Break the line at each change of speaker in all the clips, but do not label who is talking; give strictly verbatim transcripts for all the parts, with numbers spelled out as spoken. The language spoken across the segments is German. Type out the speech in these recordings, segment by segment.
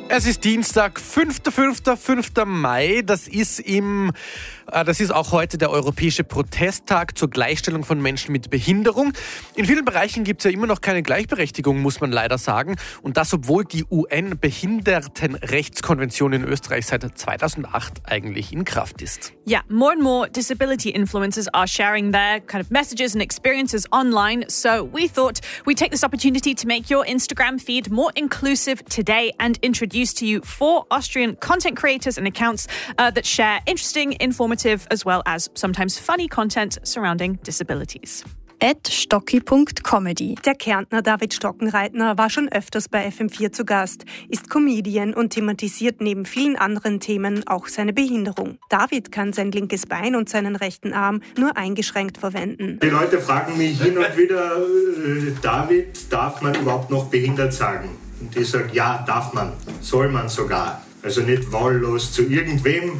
Es ist Dienstag, fünfter fünfter, fünfter Mai. Das ist im, äh, das ist auch heute der europäische Protesttag zur Gleichstellung von Menschen mit Behinderung. In vielen Bereichen gibt es ja immer noch keine Gleichberechtigung, muss man leider sagen. Und das, obwohl die U N-Behindertenrechtskonvention in Österreich seit zweitausendacht eigentlich in Kraft ist.
Yeah, more and more disability influencers are sharing their kind of messages and experiences online. So we thought we'd take this opportunity to make your Instagram feed more inclusive today and introduce to you four Austrian content creators and accounts uh, that share interesting, informative, as well as sometimes funny content surrounding disabilities.
at stocki punkt comedy.
Der Kärntner David Stockenreitner war schon öfters bei F M vier zu Gast, ist Comedian und thematisiert neben vielen anderen Themen auch seine Behinderung. David kann sein linkes Bein und seinen rechten Arm nur eingeschränkt verwenden.
Die Leute fragen mich hin und wieder, äh, David, darf man überhaupt noch behindert sagen? Und ich sage, ja, darf man, soll man sogar. Also nicht wahllos zu irgendwem.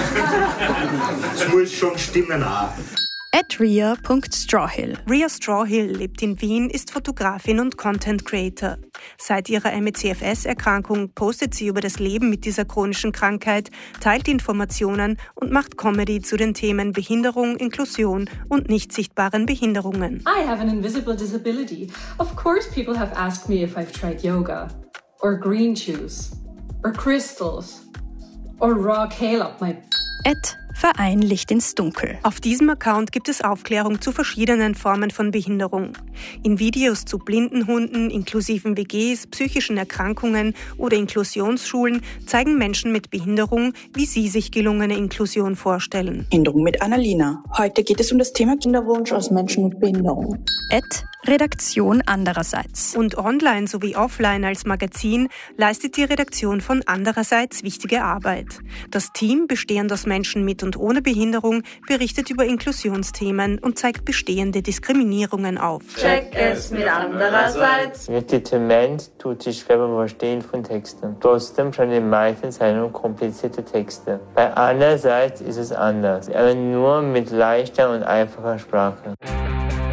Es muss schon stimmen auch.
at ria punkt strawhill.
Ria Strawhill lebt in Wien, ist Fotografin und Content Creator. Seit ihrer M E C F S-Erkrankung postet sie über das Leben mit dieser chronischen Krankheit, teilt Informationen und macht Comedy zu den Themen Behinderung, Inklusion und nicht sichtbaren Behinderungen.
I have an invisible disability. Of course people have asked me if I've tried yoga, or green juice, or crystals, or raw kale up my...
at Verein Licht ins Dunkel.
Auf diesem Account gibt es Aufklärung zu verschiedenen Formen von Behinderung. In Videos zu blinden Hunden, inklusiven W Gs, psychischen Erkrankungen oder Inklusionsschulen zeigen Menschen mit Behinderung, wie sie sich gelungene Inklusion vorstellen.
Behinderung mit Annalena. Heute geht es um das Thema Kinderwunsch aus Menschen mit Behinderung.
at Redaktion andererseits.
Und online sowie offline als Magazin leistet die Redaktion von Andererseits wichtige Arbeit. Das Team, bestehend aus Menschen mit und ohne Behinderung, berichtet über Inklusionsthemen und zeigt bestehende Diskriminierungen auf.
Check es mit Andererseits.
Mit Dement tut sich schwer beim Verstehen von Texten. Trotzdem schreiben die meisten Zeitungen komplizierte Texte. Bei Andererseits ist es anders, aber nur mit leichter und einfacher Sprache.